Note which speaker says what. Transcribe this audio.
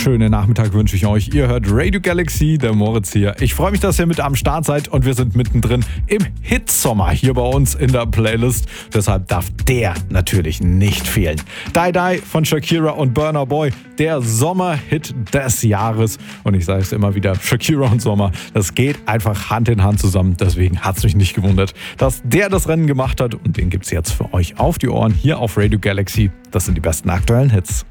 Speaker 1: wunderschönen Nachmittag wünsche ich euch. Ihr hört Radio Galaxy, der Moritz hier. Ich freue mich, dass ihr mit am Start seid und wir sind mittendrin im Hitsommer hier bei uns in der Playlist. Deshalb darf der natürlich nicht fehlen. Die Die von Shakira und Burna Boy, der Sommerhit des Jahres. Und ich sage es immer wieder, Shakira und Sommer, das geht einfach Hand in Hand zusammen. Deswegen hat es mich nicht gewundert, dass der das Rennen gemacht hat. Und den gibt es jetzt für euch auf die Ohren hier auf Radio Galaxy. Das sind die besten aktuellen Hits.